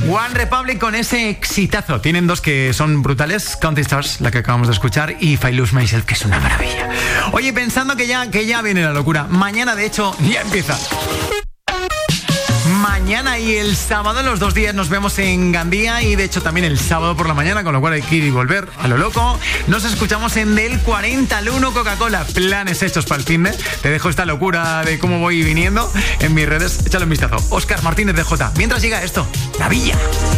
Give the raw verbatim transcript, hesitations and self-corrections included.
One Republic con ese exitazo. Tienen dos que son brutales, Counting Stars, la que acabamos de escuchar, y If I Lose Myself, que es una maravilla. Oye, pensando que ya, que ya viene la locura. Mañana, de hecho, ya empieza. Mañana y el sábado, los dos días, nos vemos en Gandía y de hecho también el sábado por la mañana, con lo cual hay que ir y volver a lo loco. Nos escuchamos en Del cuarenta al uno Coca-Cola. Planes hechos para el fin de. Te dejo esta locura de cómo voy viniendo en mis redes. Échale un vistazo. Óscar Martínez de J. Mientras llega esto, la villa.